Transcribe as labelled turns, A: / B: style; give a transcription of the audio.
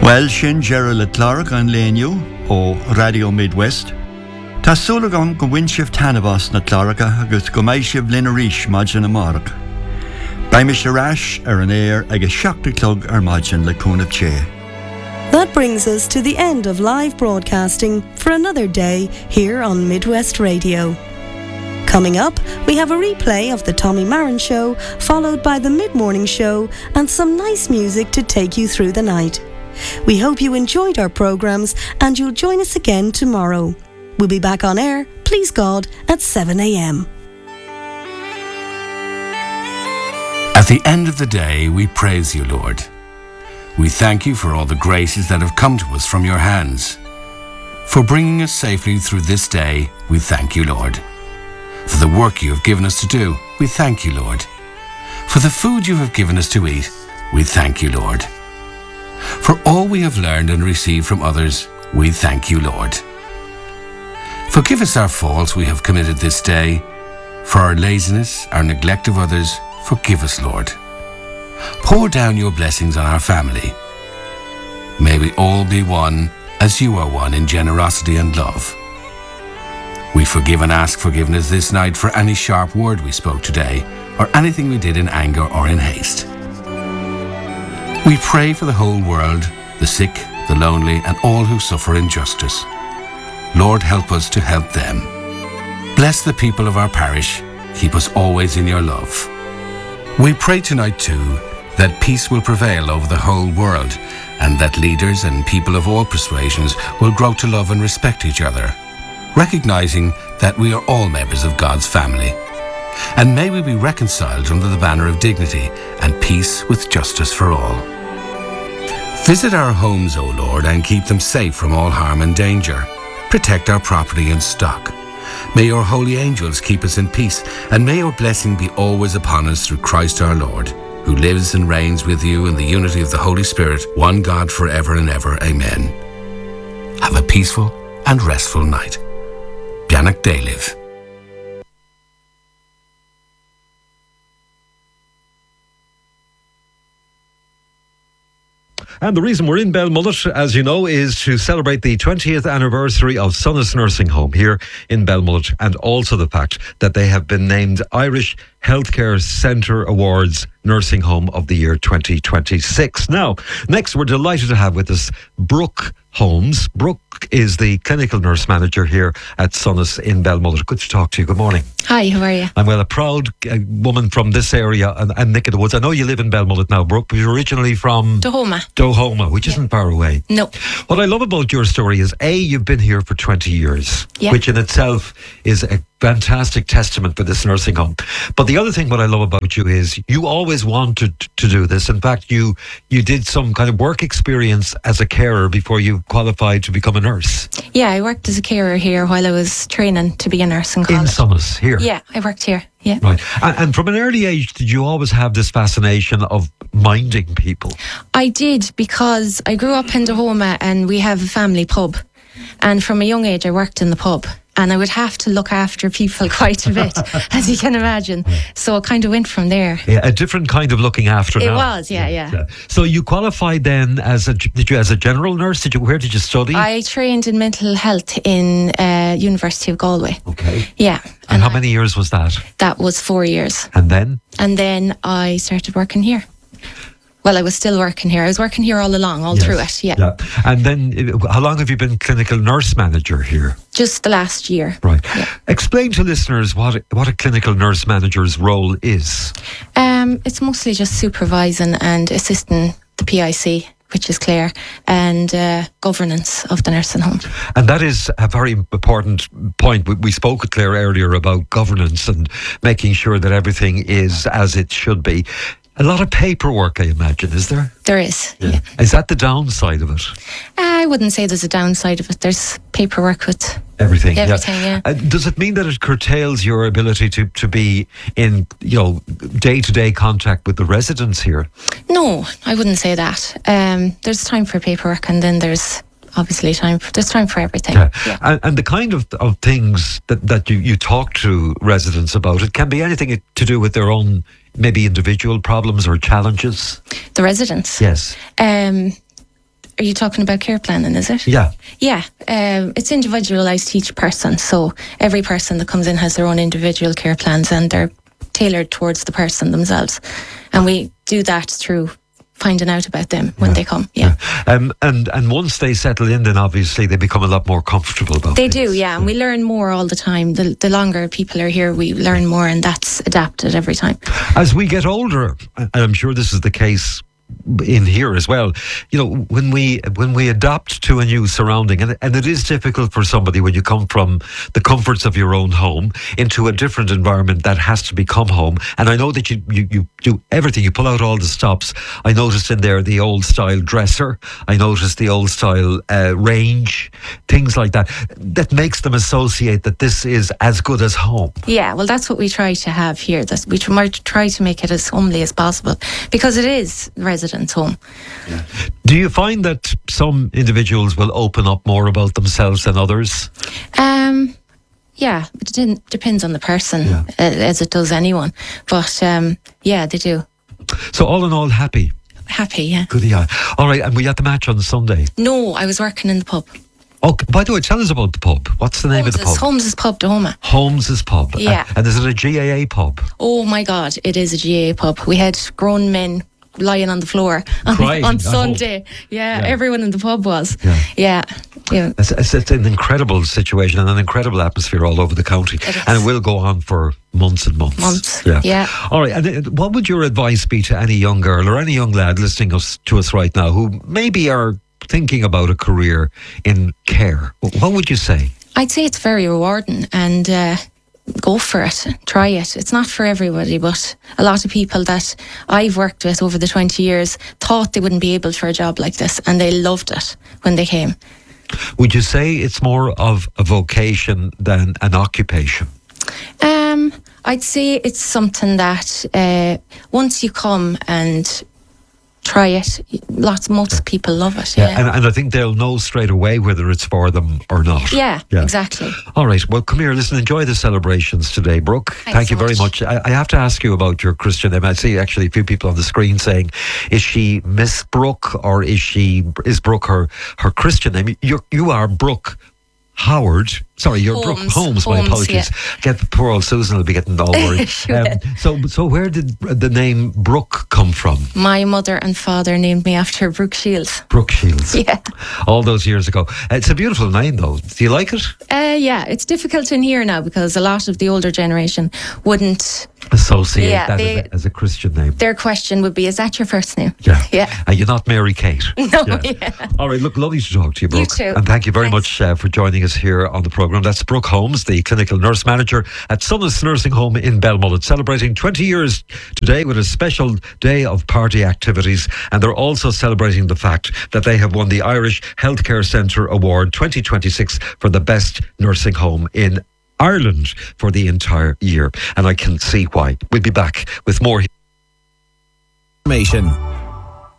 A: Well, sin Gerald le Clark an léniu ó Radio Midwest. Tá súlagan go bhain tanabas na Clarka agus go mbeidh sibh linn arís maidin amárach. Baimime sé rais an éir agus seachta clog maidin le cúnamh ché.
B: That brings us to the end of live broadcasting for another day here on Midwest Radio. Coming up, we have a replay of the Tommy Marin Show, followed by the Mid-Morning Show and some nice music to take you through the night. We hope you enjoyed our programmes and you'll join us again tomorrow. We'll be back on air, please God, at 7 a.m.
C: At the end of the day, we praise you, Lord. We thank you for all the graces that have come to us from your hands. For bringing us safely through this day, we thank you, Lord. For the work you have given us to do, we thank you, Lord. For the food you have given us to eat, we thank you, Lord. For all we have learned and received from others, we thank you, Lord. Forgive us our faults we have committed this day. For our laziness, our neglect of others, forgive us, Lord. Pour down your blessings on our family. May we all be one as you are one in generosity and love. We forgive and ask forgiveness this night for any sharp word we spoke today or anything we did in anger or in haste. We pray for the whole world, the sick, the lonely, and all who suffer injustice. Lord, help us to help them. Bless the people of our parish. Keep us always in your love. We pray tonight, too, that peace will prevail over the whole world and that leaders and people of all persuasions will grow to love and respect each other, recognizing that we are all members of God's family. And may we be reconciled under the banner of dignity and peace with justice for all. Visit our homes, O Lord, and keep them safe from all harm and danger. Protect our property and stock. May your holy angels keep us in peace, and may your blessing be always upon us through Christ our Lord, who lives and reigns with you in the unity of the Holy Spirit, one God forever and ever. Amen. Have a peaceful and restful night. Bianach Daliv.
D: And the reason we're in Belmullet, as you know, is to celebrate the 20th anniversary of Sonas Nursing Home here in Belmullet, and also the fact that they have been named Irish Healthcare Centre Awards Nursing Home of the Year 2026. Now, next we're delighted to have with us Brooke Holmes. Brooke is the clinical nurse manager here at Sonas in Belmullet. Good to talk to you. Good morning.
E: Hi, how are you?
D: I'm well, a proud woman from this area and neck of the woods. I know you live in Belmullet now, Brooke, but you're originally from Dohoma, which isn't far away.
E: No.
D: What I love about your story is, A, you've been here for 20 years, which in itself is a fantastic testament for this nursing home. But the other thing what I love about you is you always wanted to do this. In fact, you did some kind of work experience as a carer before you qualified to become a nurse.
E: Yeah, I worked as a carer here while I was training to be a nurse in college.
D: In Sonas, here?
E: Yeah, I worked here. Yeah.
D: Right. And from an early age, did you always have this fascination of minding people?
E: I did, because I grew up in Dohoma and we have a family pub. And from a young age, I worked in the pub. And I would have to look after people quite a bit, as you can imagine. So it kind of went from there.
D: Yeah, a different kind of looking after.
E: It
D: now.
E: was, yeah.
D: So you qualified then as a general nurse? Where did you study?
E: I trained in mental health in University of Galway.
D: Okay.
E: Yeah.
D: And how many years was that?
E: That was 4 years.
D: And then?
E: And then I started working here. Well, I was still working here. I was working here all along, through it, yeah.
D: And then, how long have you been clinical nurse manager here?
E: Just the last year.
D: Right.
E: Yeah.
D: Explain to listeners what a clinical nurse manager's role is.
E: It's mostly just supervising and assisting the PIC, which is Claire, and governance of the nursing home.
D: And that is a very important point. We spoke with Claire earlier about governance and making sure that everything is as it should be. A lot of paperwork, I imagine, is there?
E: There is, yeah.
D: Is that the downside of it?
E: I wouldn't say there's a downside of it. There's paperwork with
D: everything,
E: yeah.
D: Does it mean that it curtails your ability to be in, day-to-day contact with the residents here?
E: No, I wouldn't say that. There's time for paperwork, and then there's obviously there's time for everything.
D: Yeah. And the kind of things that you talk to residents about, it can be anything to do with their own maybe individual problems or challenges.
E: The residents?
D: Yes.
E: Are you talking about care planning, is it?
D: Yeah.
E: Yeah, it's individualised to each person. So every person that comes in has their own individual care plans, and they're tailored towards the person themselves. And we do that through finding out about them when they come. Yeah.
D: And once they settle in, then obviously they become a lot more comfortable about
E: They
D: things.
E: do, yeah. And we learn more all the time. The longer people are here, we learn more, and that's adapted every time.
D: As we get older, and I'm sure this is the case in here as well, you know, when we adapt to a new surrounding, and it is difficult for somebody when you come from the comforts of your own home into a different environment that has to become home. And I know that you do everything, you pull out all the stops. I noticed in there the old style dresser, I noticed the old style range, things like that makes them associate that this is as good as home.
E: Yeah, well, that's what we try to have here. We try to make it as homely as possible, because it is residents' home.
D: Do you find that some individuals will open up more about themselves than others?
E: Yeah, it depends on the person, as it does anyone. But yeah, they do.
D: So all in all, happy?
E: Happy, yeah.
D: Good, yeah. All right, and we had the match on Sunday.
E: No, I was working in the pub.
D: Oh, by the way, tell us about the pub. What's the name of the pub?
E: Holmes's Pub, Dahoma.
D: Holmes's Pub.
E: Yeah.
D: And is it a GAA pub?
E: Oh my God, it is a GAA pub. We had grown men lying on the floor on Sunday. Yeah, everyone in the pub was. Yeah.
D: It's an incredible situation and an incredible atmosphere all over the county. And it will go on for months and months. Yeah. All right. And what would your advice be to any young girl or any young lad listening to us right now who maybe are thinking about a career in care? What would you say?
E: I'd say it's very rewarding, and go for it. Try it. It's not for everybody, but a lot of people that I've worked with over the 20 years thought they wouldn't be able for a job like this, and they loved it when they came.
D: Would you say it's more of a vocation than an occupation?
E: I'd say it's something that once you come and try it, most people love it.
D: And I think they'll know straight away whether it's for them or not.
E: Yeah, exactly.
D: All right, well, come here, listen, enjoy the celebrations today, Brooke. Thank you very much. I have to ask you about your Christian name. I see actually a few people on the screen saying, is she Miss Brooke, or is Brooke her Christian name? You are Brooke Howard. Sorry, you're Brooke Holmes. My apologies. Get poor old Susan will be getting all worried. So where did the name Brooke come from?
E: My mother and father named me after Brooke Shields.
D: Brooke Shields.
E: Yeah.
D: All those years ago. It's a beautiful name, though. Do you like it? Yeah,
E: it's difficult in here now because a lot of the older generation wouldn't
D: associate that as a Christian name.
E: Their question would be, is that your first name?
D: Yeah. And you're not Mary Kate.
E: No,
D: All right, look, lovely to talk to you, Brooke.
E: You too.
D: And thank you very much for joining us here on the programme. That's Brooke Holmes, the clinical nurse manager at Sunnis Nursing Home in Belmullet, celebrating 20 years today with a special day of party activities. And they're also celebrating the fact that they have won the Irish Healthcare Centre Award 2026 for the best nursing home in Ireland for the entire year. And I can see why. We'll be back with more information.